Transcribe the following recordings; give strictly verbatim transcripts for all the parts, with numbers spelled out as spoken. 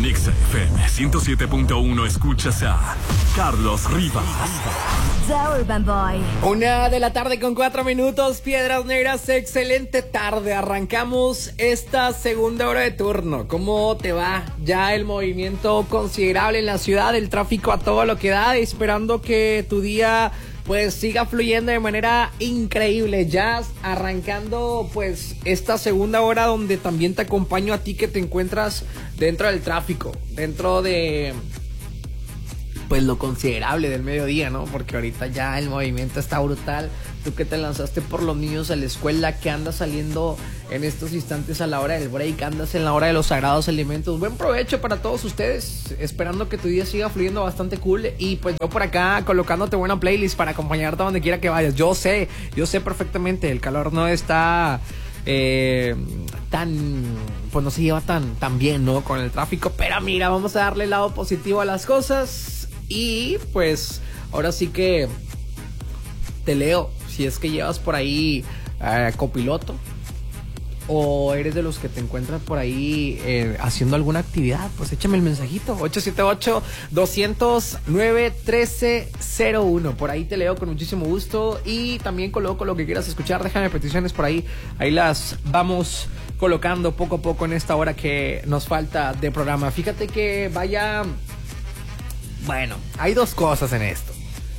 Exa F M ciento siete punto uno escuchas a Carlos Rivas. The Urban Boy. Una de la tarde con cuatro minutos, Piedras Negras, excelente tarde. Arrancamos esta segunda hora de turno. ¿Cómo te va? Ya el movimiento considerable en la ciudad, el tráfico a todo lo que da, esperando que tu día pues siga fluyendo de manera increíble. Ya arrancando pues esta segunda hora donde también te acompaño a ti que te encuentras dentro del tráfico, dentro de pues lo considerable del mediodía, ¿no? Porque ahorita ya el movimiento está brutal. Tú que te lanzaste por los niños a la escuela, que andas saliendo en estos instantes a la hora del break, andas en la hora de los sagrados alimentos. Buen provecho para todos ustedes, esperando que tu día siga fluyendo bastante cool. Y pues yo por acá colocándote buena playlist para acompañarte a donde quiera que vayas. Yo sé, yo sé perfectamente, el calor no está eh, tan, pues no se lleva tan, tan bien, ¿no? Con el tráfico, pero mira, vamos a darle el lado positivo a las cosas. Y pues ahora sí que te leo, si es que llevas por ahí eh, copiloto o eres de los que te encuentran por ahí eh, haciendo alguna actividad, pues échame el mensajito ocho siete ocho, dos cero cero, nueve uno tres cero uno. Por ahí te leo con muchísimo gusto y también coloco lo que quieras escuchar. Déjame peticiones por ahí, ahí las vamos colocando poco a poco en esta hora que nos falta de programa. Fíjate que vaya... Bueno, hay dos cosas en esto.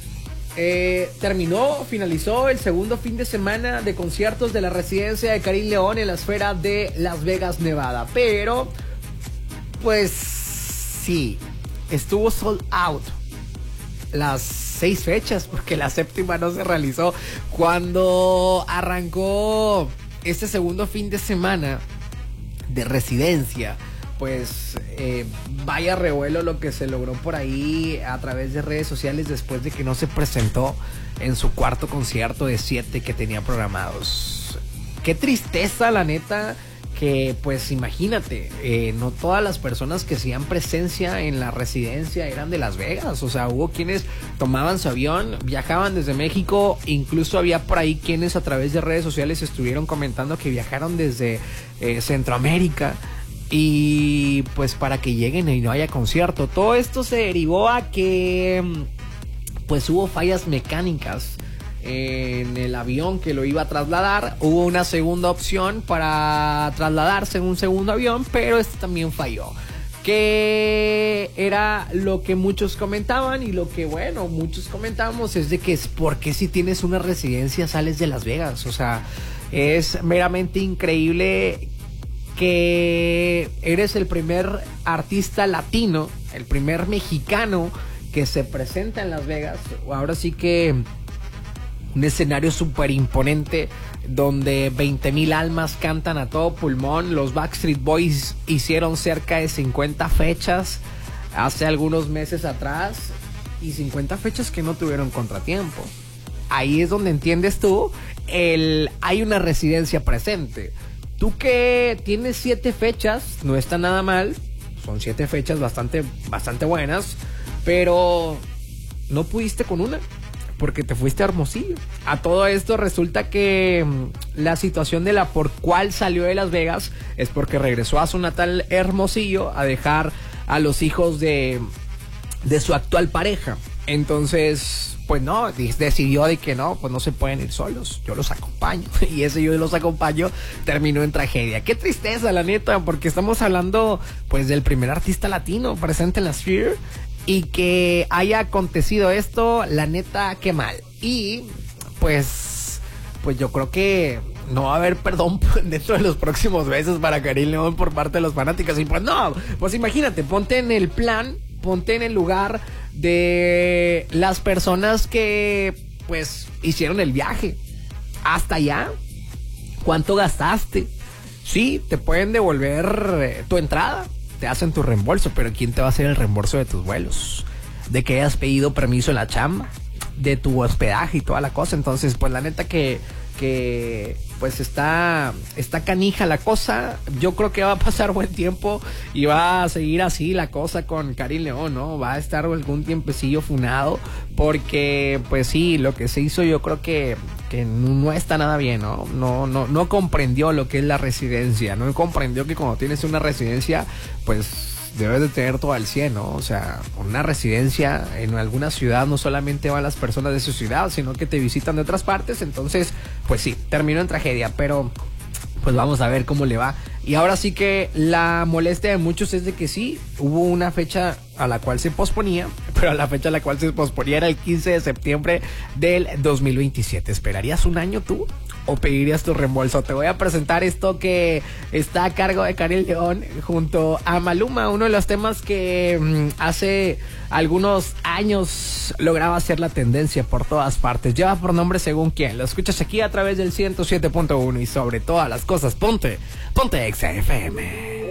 Eh, terminó, finalizó el segundo fin de semana de conciertos de la residencia de Karim León en la esfera de Las Vegas, Nevada. Pero, pues sí, estuvo sold out las seis fechas, porque la séptima no se realizó. Cuando arrancó este segundo fin de semana de residencia, pues eh, vaya revuelo lo que se logró por ahí a través de redes sociales después de que no se presentó en su cuarto concierto de siete que tenía programados. Qué tristeza, la neta, que pues imagínate, eh, no todas las personas que hacían presencia en la residencia eran de Las Vegas. O sea, hubo quienes tomaban su avión, viajaban desde México, incluso había por ahí quienes a través de redes sociales estuvieron comentando que viajaron desde eh, Centroamérica. Y pues para que lleguen y no haya concierto. Todo esto se derivó a que pues hubo fallas mecánicas en el avión que lo iba a trasladar. Hubo una segunda opción para trasladarse en un segundo avión, pero este también falló. Que era lo que muchos comentaban y lo que, bueno, muchos comentábamos es de que es porque si tienes una residencia sales de Las Vegas. O sea, es meramente increíble que eres el primer artista latino, el primer mexicano que se presenta en Las Vegas. Ahora sí que un escenario súper imponente donde veinte mil almas cantan a todo pulmón. Los Backstreet Boys hicieron cerca de cincuenta fechas hace algunos meses atrás y cincuenta fechas que no tuvieron contratiempo. Ahí es donde entiendes tú, el, hay una residencia presente. Tú que tienes siete fechas, no está nada mal, son siete fechas bastante, bastante buenas, pero no pudiste con una, porque te fuiste a Hermosillo. A todo esto resulta que la situación de la por cual salió de Las Vegas es porque regresó a su natal Hermosillo a dejar a los hijos de, de su actual pareja. Entonces, pues no, decidió de que no, pues no se pueden ir solos, yo los acompaño. Y ese yo los acompaño terminó en tragedia. Qué tristeza, la neta, porque estamos hablando pues del primer artista latino presente en la Sphere. Y que haya acontecido esto, la neta, qué mal. Y pues, pues yo creo que no va a haber perdón dentro de los próximos meses para Karim León por parte de los fanáticos. Y pues no, pues imagínate, ponte en el plan, ponte en el lugar de las personas que pues hicieron el viaje hasta allá. ¿Cuánto gastaste? Sí, te pueden devolver tu entrada, te hacen tu reembolso, pero ¿quién te va a hacer el reembolso de tus vuelos? De que hayas pedido permiso en la chamba, de tu hospedaje y toda la cosa. Entonces, pues la neta que, que pues está, está canija la cosa. Yo creo que va a pasar buen tiempo y va a seguir así la cosa con Karim León, ¿no? Va a estar algún tiempecillo funado, porque pues sí, lo que se hizo yo creo que, que no está nada bien, ¿no? No, no, no comprendió lo que es la residencia, no comprendió que cuando tienes una residencia, pues debes de tener todo al cien, ¿no? O sea, una residencia en alguna ciudad no solamente van las personas de su ciudad, sino que te visitan de otras partes. Entonces, pues sí, terminó en tragedia, pero pues vamos a ver cómo le va. Y ahora sí que la molestia de muchos es de que sí, hubo una fecha a la cual se posponía, pero la fecha a la cual se posponía era el quince de septiembre del dos mil veintisiete. ¿Esperarías un año tú o pedirías tu reembolso? Te voy a presentar esto que está a cargo de Karim León junto a Maluma, uno de los temas que mmm, hace algunos años lograba ser la tendencia por todas partes. Lleva por nombre Según Quién. Lo escuchas aquí a través del ciento siete punto uno y sobre todas las cosas, ponte, ponte Exa F M.